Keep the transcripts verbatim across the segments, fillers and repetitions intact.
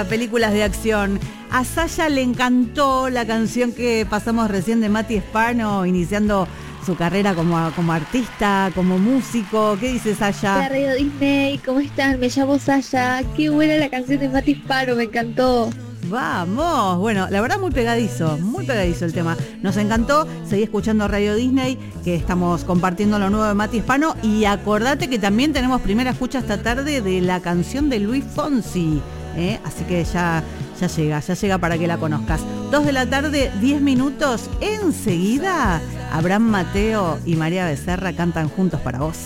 Películas de acción. A Sasha le encantó la canción que pasamos recién de Mati Spano, iniciando su carrera como, como artista, como músico. ¿Qué dice Sasha? Hola Radio Disney, ¿cómo están? Me llamo Sasha. Qué buena la canción de Mati Spano, me encantó. Vamos, bueno, la verdad muy pegadizo, muy pegadizo el tema. Nos encantó, seguí escuchando Radio Disney, que estamos compartiendo lo nuevo de Mati Spano. Y acordate que también tenemos primera escucha esta tarde de la canción de Luis Fonsi. ¿Eh? Así que ya, ya llega, ya llega para que la conozcas. Dos de la tarde, diez minutos. Enseguida, Abraham Mateo y María Becerra cantan juntos para vos.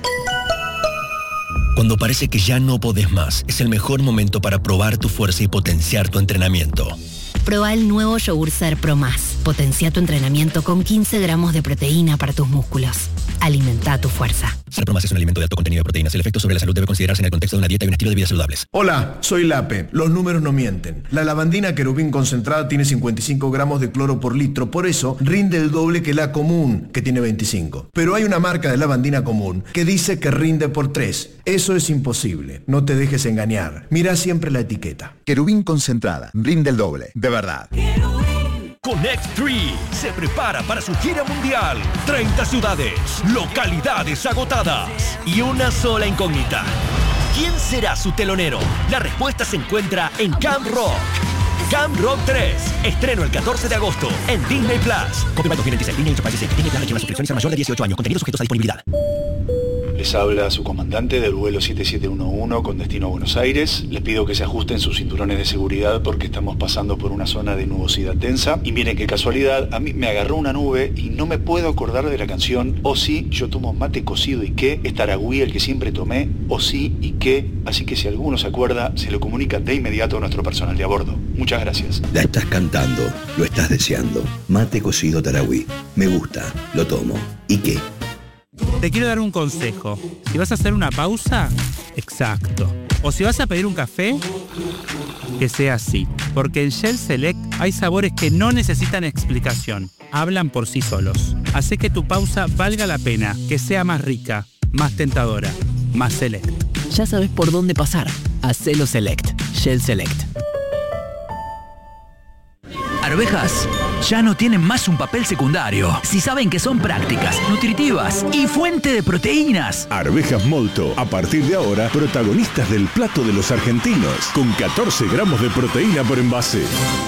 Cuando parece que ya no podés más, es el mejor momento para probar tu fuerza y potenciar tu entrenamiento. Proba el nuevo Yogur Ser Pro Más. Potencia tu entrenamiento con quince gramos de proteína para tus músculos. Alimenta tu fuerza. Ser Pro Más es un alimento de alto contenido de proteínas. El efecto sobre la salud debe considerarse en el contexto de una dieta y un estilo de vida saludables. Hola, soy Lape. Los números no mienten. La lavandina querubín concentrada tiene cincuenta y cinco gramos de cloro por litro. Por eso rinde el doble que la común, que tiene veinticinco. Pero hay una marca de lavandina común que dice que rinde por tres. Eso es imposible. No te dejes engañar. Mira siempre la etiqueta. Querubín concentrada. Rinde el doble. De verdad. Connect tres se prepara para su gira mundial. treinta ciudades, localidades agotadas y una sola incógnita. ¿Quién será su telonero? La respuesta se encuentra en Camp Rock. Camp Rock tres. Estreno el catorce de agosto en Disney Plus. Copyright dos mil veintiséis. Disney Enterprises. Disney Plus requiere una suscripción y ser mayor de dieciocho años. Contenidos sujetos a disponibilidad. Les habla su comandante del vuelo siete siete uno uno con destino a Buenos Aires. Les pido que se ajusten sus cinturones de seguridad porque estamos pasando por una zona de nubosidad densa. Y miren qué casualidad, a mí me agarró una nube y no me puedo acordar de la canción O sí, yo tomo mate cocido y qué, es Taragüí el que siempre tomé, O sí y qué. Así que si alguno se acuerda, se lo comunica de inmediato a nuestro personal de a bordo. Muchas gracias. La estás cantando, lo estás deseando. Mate cocido Taragüí. Me gusta, lo tomo. ¿Y qué? Te quiero dar un consejo. Si vas a hacer una pausa, exacto. O si vas a pedir un café, que sea así. Porque en Shell Select hay sabores que no necesitan explicación. Hablan por sí solos. Hace que tu pausa valga la pena, que sea más rica, más tentadora, más Select. Ya sabes por dónde pasar. Hacelo Select. Shell Select. Arvejas ya no tienen más un papel secundario. Si saben que son prácticas, nutritivas y fuente de proteínas. Arvejas Molto, a partir de ahora, protagonistas del plato de los argentinos, con catorce gramos de proteína por envase.